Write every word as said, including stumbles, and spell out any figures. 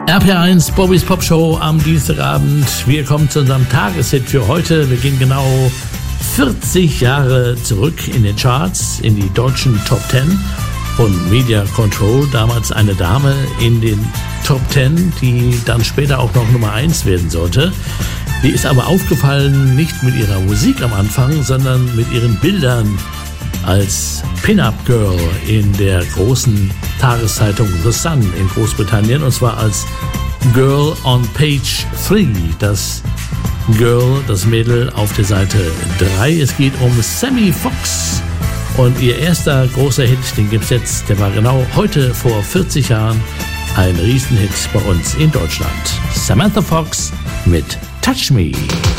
R P R eins, Bobby's Pop Show am Dienstagabend. Wir kommen zu unserem Tageshit für heute. Wir gehen genau vierzig Jahre zurück in den Charts, in die deutschen Top Ten von Media Control. Damals eine Dame in den Top Ten, die dann später auch noch Nummer eins werden sollte. Die ist aber aufgefallen, nicht mit ihrer Musik am Anfang, sondern mit ihren Bildern als Pin-Up-Girl in der großen Tageszeitung The Sun in Großbritannien, und zwar als Girl on Page drei, das Girl, das Mädel auf der Seite drei. Es geht um Sammy Fox und ihr erster großer Hit, den gibt's jetzt, der war genau heute vor vierzig Jahren ein Riesenhit bei uns in Deutschland. Samantha Fox mit Touch Me.